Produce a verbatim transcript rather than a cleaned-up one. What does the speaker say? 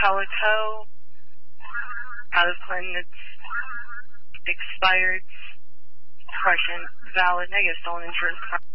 Calico, out of Clinton, it's expired, correction, valid, negative, stolen insurance.